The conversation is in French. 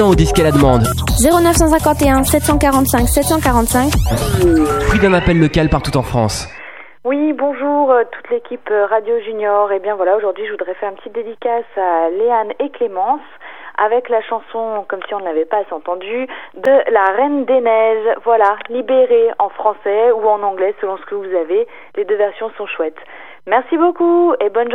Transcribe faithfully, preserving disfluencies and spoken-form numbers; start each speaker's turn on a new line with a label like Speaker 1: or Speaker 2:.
Speaker 1: Au disque à la demande.
Speaker 2: zéro neuf cent cinquante et un sept cent quarante-cinq sept cent quarante-cinq.
Speaker 1: Fruit d'un appel local partout en France.
Speaker 3: Oui, bonjour euh, toute l'équipe euh, Radio Junior. Et bien voilà, aujourd'hui je voudrais faire une petite dédicace à Léane et Clémence avec la chanson, comme si on ne l'avait pas entendu, de La Reine des Neiges. Voilà, libérée en français ou en anglais selon ce que vous avez. Les deux versions sont chouettes. Merci beaucoup et bonne journée.